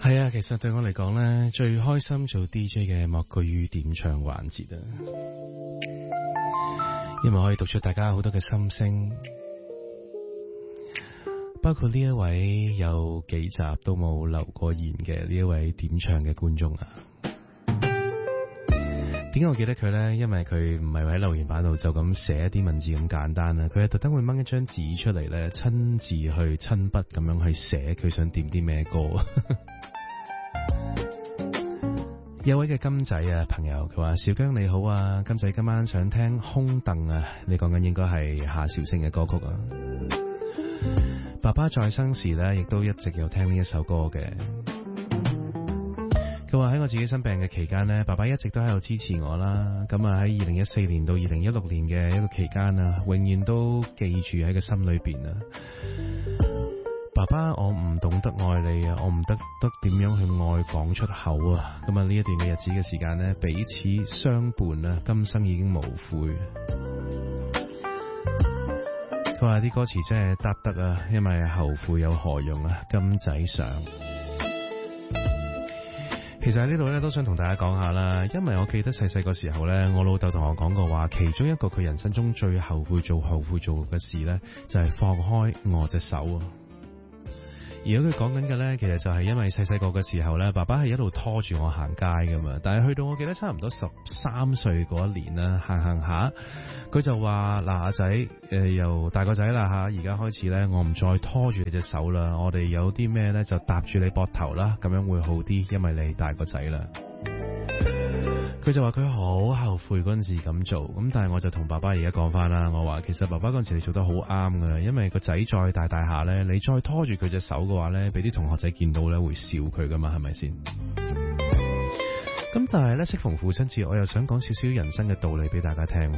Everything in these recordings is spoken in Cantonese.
係啊，其實對我嚟講呢，最開心做 DJ 嘅莫過於點唱環節啊，因為可以讀出大家好多嘅心聲，包括呢一位有幾集都冇留過言嘅呢一位點唱嘅觀眾啊。點解我記得佢呢？因為佢唔係喺留言板度就咁寫一啲文字咁簡單啦，佢係特登會掹一張紙出嚟呢，親自去親筆咁樣去寫佢想點啲咩歌。有位嘅金仔啊朋友，佢話小姜你好啊，金仔今晚想聽空凳啊，你講緊應該係夏韶聲嘅歌曲啊。爸爸在生時呢，亦都一直有聽呢一首歌嘅。佢話喺我自己生病嘅期間呢，爸爸一直都喺度支持我啦。咁啊喺2014年到2016年嘅一個期間啊，永遠都記住喺個心裏邊啊。爸爸，我唔懂得愛你啊，我唔得點樣去愛講出口啊。咁啊呢一段嘅日子嘅時間呢，彼此相伴啊，今生已經無悔。佢話啲歌詞真係得啊，因為後悔有何用啊，金仔上。其實喺呢度咧都想同大家講下啦，因為我記得細個時候咧，我老豆同我講過話，其中一個佢人生中最後悔做嘅事咧，就係放開我隻手啊。而如果佢講緊嘅咧，其實就係因為細個嘅時候咧，爸爸係一路拖住我行街噶嘛，但係去到我記得差唔多13歲嗰一年啦，行下，佢就話嗱阿仔，又大個仔啦吓，而家開始咧，我唔再拖住你隻手啦，我哋有啲咩咧就搭住你膊頭啦，咁樣會好啲，因為你大個仔啦。佢就話佢好後悔嗰陣時咁做，咁但係我就同爸爸而家講翻啦，我話其實爸爸嗰陣時你做得好啱噶，因為個仔再大下咧，你再拖住佢隻手嘅話咧，俾啲同學仔見到咧會笑佢噶嘛，係咪先？咁但係咧，適逢父親節，我又想講少少人生嘅道理俾大家聽。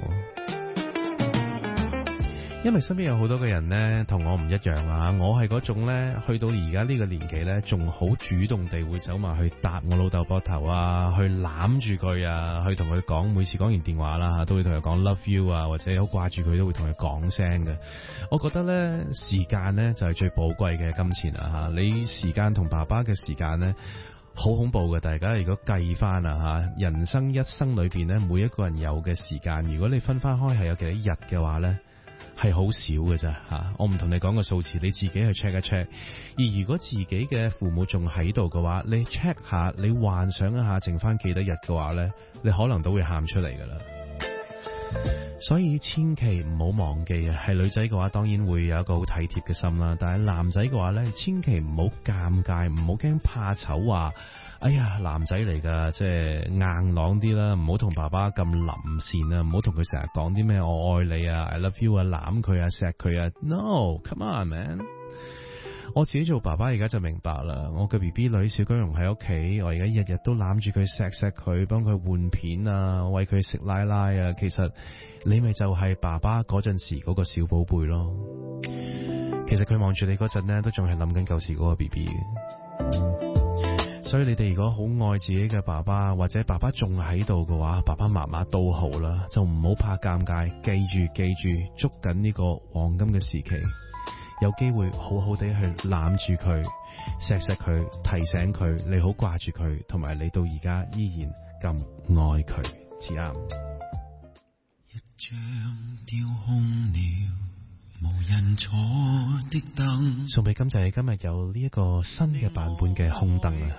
因為身邊有好多嘅人呢，同我唔一樣啊！我係嗰種呢，去到而家呢個年紀呢，仲好主動地會走埋去搭我老豆膊頭啊，去攬住佢啊，去同佢講，每次講完電話啦，都會同佢講 love you 啊，或者好掛住佢都會同佢講聲嘅。我覺得呢，時間呢就係最寶貴嘅金錢啊！吓，你時間同爸爸嘅時間呢，好恐怖嘅。大家如果計翻啊吓，人生一生裏邊呢，每一個人有嘅時間，如果你分翻開係有幾多日嘅話呢，係好少嘅咋吓，我唔同你講個數字，你自己去 check 一 check。而如果自己嘅父母仲喺度嘅話，你 check 下，你幻想一下剩翻幾多日嘅話呢，你可能都會喊出嚟噶啦。所以千祈唔好忘記啊，係女仔嘅話當然會有一個好體貼嘅心啦，但係男仔嘅話呢，千祈唔好尷尬，唔好驚怕醜話，哎呀男仔嚟噶，即係硬朗啲啦，唔好同爸爸咁臨線啊，唔好同佢成日講啲咩我愛你啊 I love you 啊，攬佢啊錫佢啊 No come on man。 我自己做爸爸而家就明白啦，我嘅 BB 女小姜蓉喺屋企，我而家日日都攬住佢錫佢，幫佢換片啊，餵佢食奶奶啊，其實你咪就係爸爸嗰陣時嗰個小寶貝咯。其實佢望住你嗰陣呢，都仲係諗緊舊時嗰個 BB 嘅。所以你哋如果好愛自己嘅爸爸，或者爸爸仲喺度嘅話，爸爸媽媽都好啦，就唔好怕尷尬，記住捉緊呢個黃金嘅時期，有機會好好地去攬住佢，錫佢，提醒佢你好掛住佢，同埋你到而家依然咁愛佢，似啱。 一張雕空了無人坐的燈， 送俾金仔，今日有呢一個新嘅版本嘅空燈啊！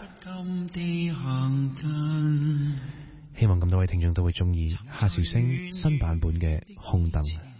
希望咁多位聽眾都會中意夏韶聲新版本嘅空燈。